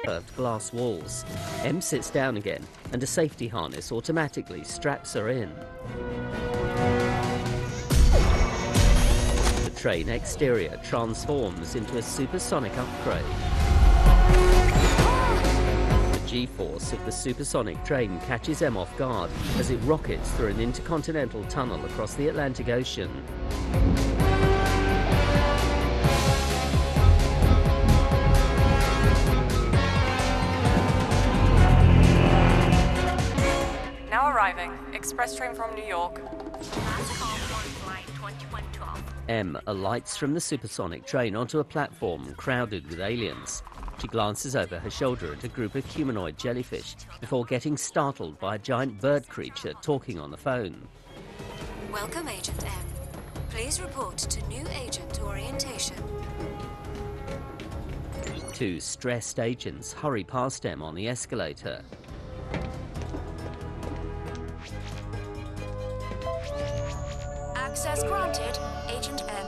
curved glass walls. M sits down again, and a safety harness automatically straps her in. The train exterior transforms into a supersonic upgrade. The G-force of the supersonic train catches M off guard as it rockets through an intercontinental tunnel across the Atlantic Ocean. Now arriving. Express train from New York. M alights from the supersonic train onto a platform crowded with aliens. She glances over her shoulder at a group of humanoid jellyfish before getting startled by a giant bird creature talking on the phone. Welcome, Agent M. Please report to new agent orientation. Two stressed agents hurry past M on the escalator. Access granted, Agent M.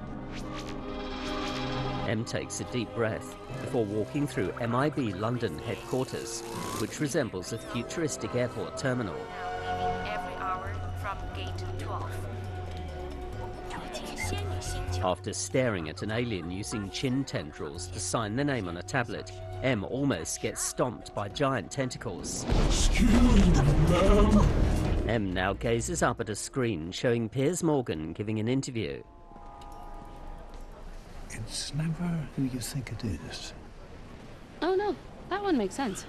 M takes a deep breath before walking through MIB London headquarters, which resembles a futuristic airport terminal. Every hour from gate 12. After staring at an alien using chin tendrils to sign the name on a tablet, M almost gets stomped by giant tentacles. M now gazes up at a screen showing Piers Morgan giving an interview. It's never who you think it is. Oh no, that one makes sense.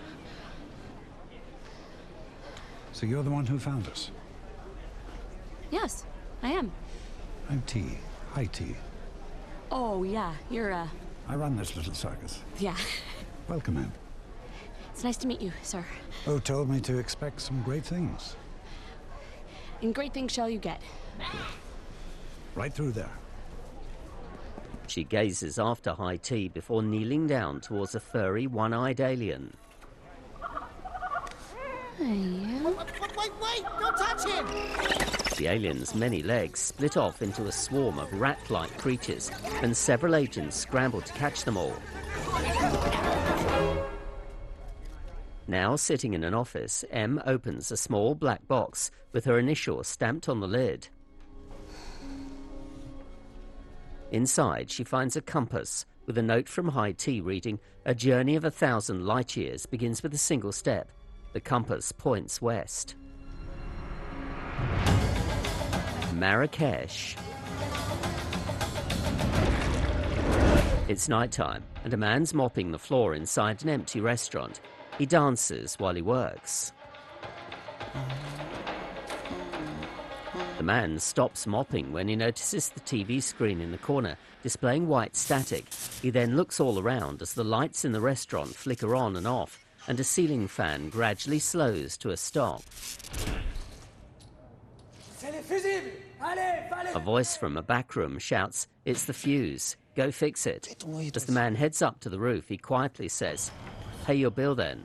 So you're the one who found us? Yes, I am. I'm T. Hi, T. Oh yeah, you're I run this little circus. yeah. Welcome in. It's nice to meet you, sir. Oh, told me to expect some great things. And great things shall you get. Right through there. She gazes after High T before kneeling down towards a furry, one-eyed alien. Wait! Don't touch him! The alien's many legs split off into a swarm of rat-like creatures, and several agents scramble to catch them all. Now sitting in an office, M opens a small black box with her initials stamped on the lid. Inside, she finds a compass with a note from High T reading, "A journey of 1,000 light years begins with a single step. The compass points west." Marrakesh. It's nighttime, and a man's mopping the floor inside an empty restaurant. He dances while he works. The man stops mopping when he notices the TV screen in the corner displaying white static. He then looks all around as the lights in the restaurant flicker on and off, and a ceiling fan gradually slows to a stop. A voice from a back room shouts, "It's the fuse. Go fix it." As the man heads up to the roof, he quietly says, "Pay your bill then."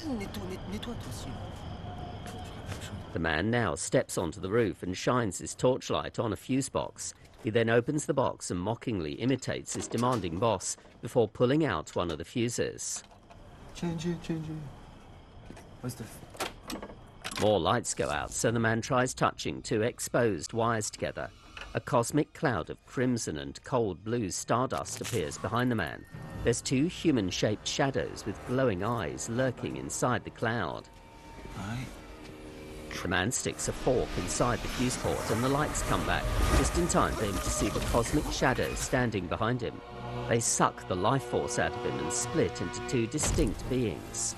The man now steps onto the roof and shines his torchlight on a fuse box. He then opens the box and mockingly imitates his demanding boss before pulling out one of the fuses. Change it. What's the... More lights go out, so the man tries touching two exposed wires together. A cosmic cloud of crimson and cold blue stardust appears behind the man. There's two human-shaped shadows with glowing eyes lurking inside the cloud. The man sticks a fork inside the fuse port and the lights come back, just in time for him to see the cosmic shadows standing behind him. They suck the life force out of him and split into two distinct beings.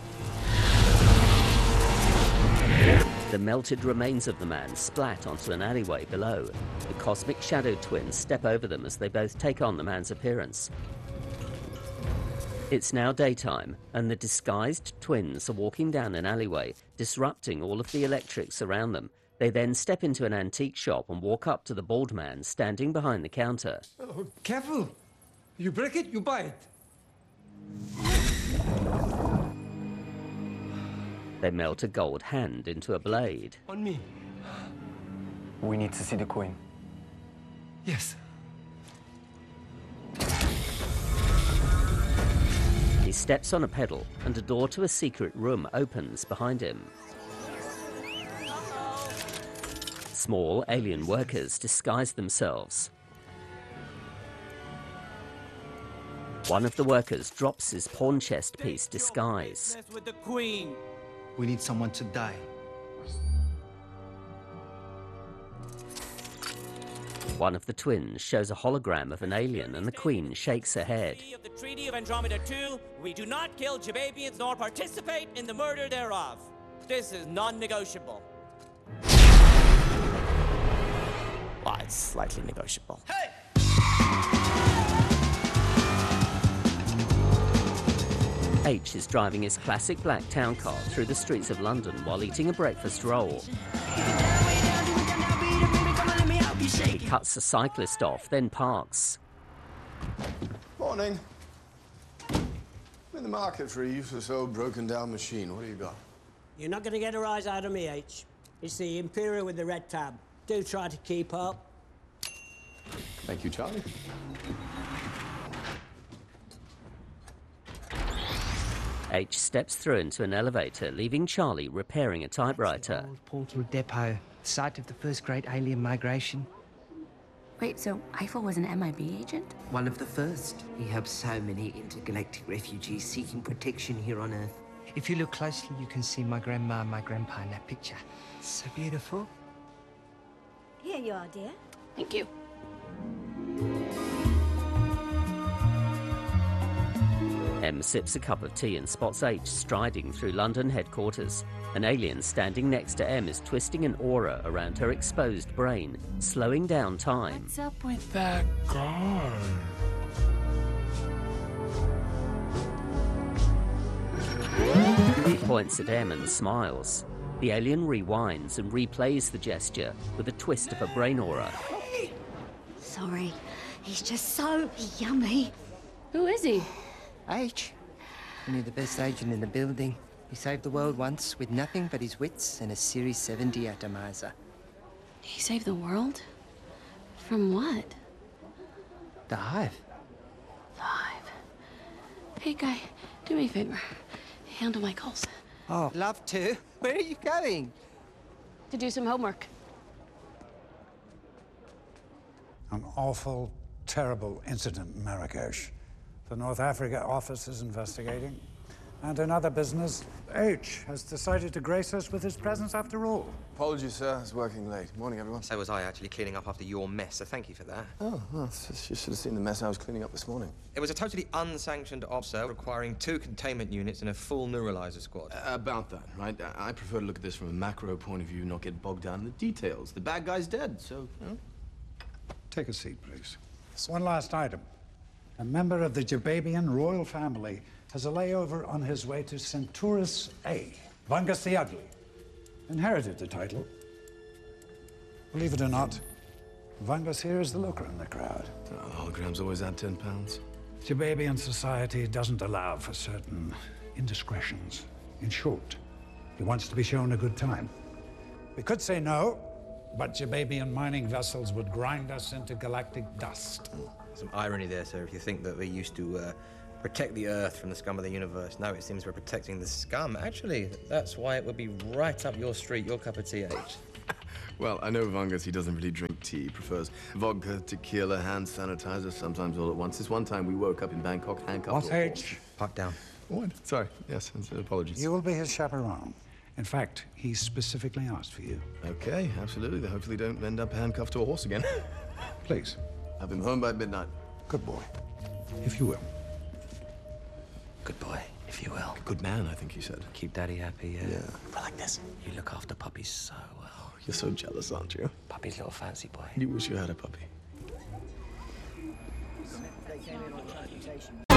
The melted remains of the man splat onto an alleyway below. The cosmic shadow twins step over them as they both take on the man's appearance. It's now daytime, and the disguised twins are walking down an alleyway, disrupting all of the electrics around them. They then step into an antique shop and walk up to the bald man standing behind the counter. Oh, careful! You break it, you buy it. They melt a gold hand into a blade. On me. We need to see the coin. Yes. He steps on a pedal and a door to a secret room opens behind him. Small alien workers disguise themselves. One of the workers drops his pawn chest piece disguise. With the Queen. We need someone to die. One of the twins shows a hologram of an alien and the Queen shakes her head. Of the Treaty of Andromeda 2, we do not kill Jababians nor participate in the murder thereof. This is non-negotiable. Well, it's slightly negotiable. Hey! H is driving his classic black town car through the streets of London while eating a breakfast roll. He cuts a cyclist off, then parks. Morning. I'm in the market for a useless old broken-down machine. What do you got? You're not going to get a rise out of me, H. It's the Imperial with the red tab. Do try to keep up. Thank you, Charlie. H steps through into an elevator, leaving Charlie repairing a typewriter. Old Portal Depot, site of the first great alien migration. Wait, so Eiffel was an MIB agent? One of the first. He helped so many intergalactic refugees seeking protection here on Earth. If you look closely, you can see my grandma and my grandpa in that picture. So beautiful. Here you are, dear. Thank you. M sips a cup of tea and spots H striding through London headquarters. An alien standing next to M is twisting an aura around her exposed brain, slowing down time. What's up with that guard? He points at M and smiles. The alien rewinds and replays the gesture with a twist of a brain aura. Sorry, he's just so yummy. Who is he? H. Only the best agent in the building. He saved the world once with nothing but his wits and a Series 70 atomizer. He saved the world? From what? The Hive. The Hive. Hey, guy, do me a favor. Handle my calls. Oh, love to. Where are you going? To do some homework. An awful, terrible incident in Marrakesh. The North Africa office is investigating. And in other business, H has decided to grace us with his presence after all. Apologies, sir. It's working late. Morning, everyone. So was I, actually cleaning up after your mess, so thank you for that. Oh, well, you should have seen the mess I was cleaning up this morning. It was a totally unsanctioned op, sir, requiring 2 containment units and a full neuralizer squad. About that, right? I prefer to look at this from a macro point of view, not get bogged down in the details. The bad guy's dead, so, you know. Take a seat, please. One last item. A member of the Jababian royal family has a layover on his way to Centaurus A. Vangas the Ugly inherited the title. Believe it or not, Vangas here is the looker in the crowd. The holograms always add 10 pounds. Jababian society doesn't allow for certain indiscretions. In short, he wants to be shown a good time. We could say no, but Jababian mining vessels would grind us into galactic dust. Some irony there, sir, if you think that we used to protect the Earth from the scum of the universe. Now it seems we're protecting the scum. Actually, that's why it would be right up your street, your cup of tea, H. Well, I know Vangas, he doesn't really drink tea. He prefers vodka, tequila, hand sanitizer, sometimes all at once. This one time we woke up in Bangkok handcuffed. What, H? Park down. What? Sorry. Yes, apologies. You will be his chaperone. In fact, he specifically asked for you. Okay, absolutely. They hopefully don't end up handcuffed to a horse again. Please. Have him home by midnight. Good boy, if you will. Good boy, if you will. Good man, I think you said. Keep Daddy happy, Yeah. I like this. You look after puppies so well. You're so jealous, aren't you? Puppy's little fancy boy. You wish you had a puppy.